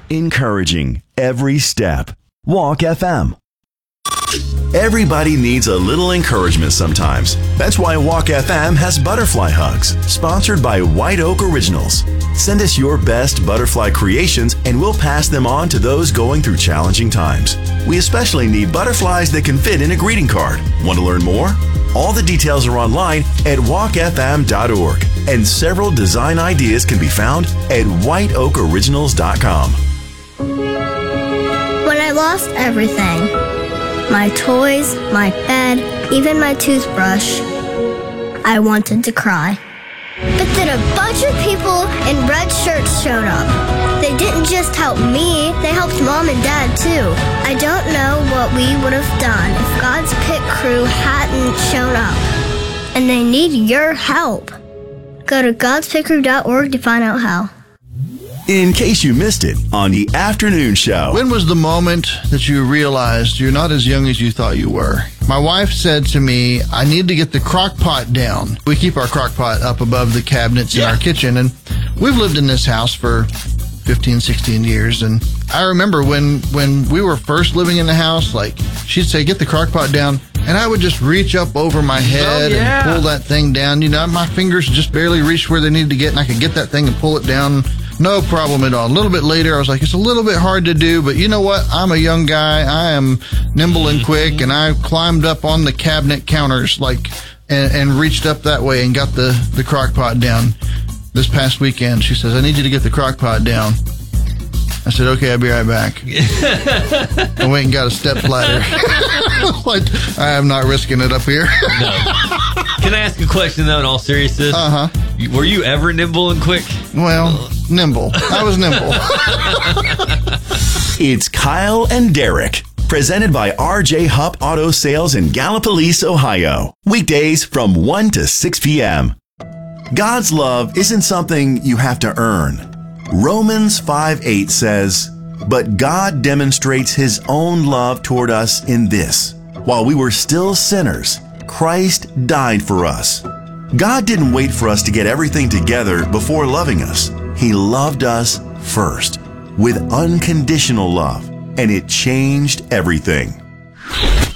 Encouraging every step. Walk FM. Everybody needs a little encouragement sometimes. That's why Walk FM has Butterfly Hugs, sponsored by White Oak Originals. Send us your best butterfly creations and we'll pass them on to those going through challenging times. We especially need butterflies that can fit in a greeting card. Want to learn more? All the details are online at walkfm.org, and several design ideas can be found at whiteoakoriginals.com. When I lost everything, my toys, my bed, even my toothbrush, I wanted to cry. But then a bunch of people in red shirts showed up. They didn't just help me, they helped Mom and Dad too. I don't know what we would have done if God's Pit Crew hadn't shown up. And they need your help. Go to godspitcrew.org to find out how. In case you missed it on the afternoon show. When was the moment that you realized you're not as young as you thought you were? My wife said to me, I need to get the crock pot down. We keep our crock pot up above the cabinets in our kitchen, and we've lived in this house for 15, 16 years, and I remember when we were first living in the house, like, she'd say, get the crock pot down, and I would just reach up over my head and pull that thing down. You know, my fingers just barely reached where they needed to get, and I could get that thing and pull it down. No problem at all. A little bit later, I was like, it's a little bit hard to do, but you know what? I'm a young guy. I am nimble and quick, and I climbed up on the cabinet counters and reached up that way and got the crock pot down. This past weekend, she says, I need you to get the crock pot down. I said, okay, I'll be right back. I went and got a step ladder. Like, I am not risking it up here. No. Can I ask a question, though, in all seriousness? Uh-huh. Were you ever nimble and quick? Well, nimble. I was nimble. It's Kyle and Derek, presented by RJ Hupp Auto Sales in Gallipolis, Ohio. Weekdays from 1 to 6 p.m. God's love isn't something you have to earn. Romans 5:8 says, but God demonstrates his own love toward us in this: while we were still sinners, Christ died for us. God didn't wait for us to get everything together before loving us. He loved us first with unconditional love, and it changed everything.